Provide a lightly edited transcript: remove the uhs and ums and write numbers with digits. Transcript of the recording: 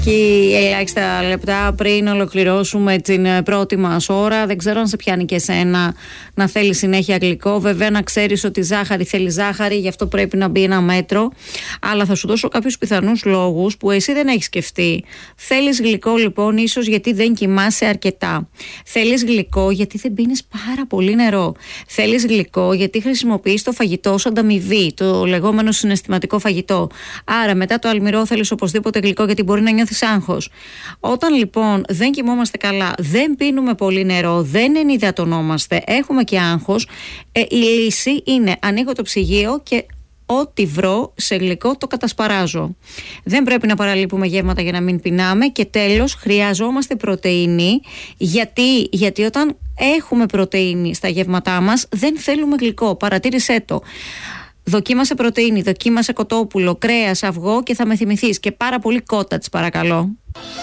Και ελάχιστα λεπτά πριν ολοκληρώσουμε την πρώτη μας ώρα. Δεν ξέρω αν σε πιάνει και εσένα να θέλει συνέχεια γλυκό. Βέβαια, να ξέρεις ότι ζάχαρη θέλει ζάχαρη, γι' αυτό πρέπει να μπει ένα μέτρο. Αλλά θα σου δώσω κάποιους πιθανούς λόγους που εσύ δεν έχεις σκεφτεί. Θέλεις γλυκό, λοιπόν, ίσως γιατί δεν κοιμάσαι αρκετά. Θέλεις γλυκό γιατί δεν πίνεις πάρα πολύ νερό. Θέλεις γλυκό γιατί χρησιμοποιείς το φαγητό ως ανταμοιβή, το λεγόμενο συναισθηματικό φαγητό. Άρα, μετά το αλμυρό θέλεις οπωσδήποτε γλυκό γιατί μπορεί να νιώθεις άγχος. Όταν λοιπόν δεν κοιμόμαστε καλά, δεν πίνουμε πολύ νερό, δεν ενυδατωνόμαστε, έχουμε και άγχος, η λύση είναι ανοίγω το ψυγείο και ό,τι βρω σε γλυκό το κατασπαράζω. Δεν πρέπει να παραλείπουμε γεύματα για να μην πεινάμε. Και τέλος, χρειαζόμαστε πρωτεΐνη. Γιατί όταν έχουμε πρωτεΐνη στα γεύματά μας, δεν θέλουμε γλυκό. Παρατήρησέ το. Δοκίμασε πρωτεΐνη, δοκίμασε κοτόπουλο, κρέας, αυγό και θα με θυμηθείς. Και πάρα πολύ κότατς, παρακαλώ.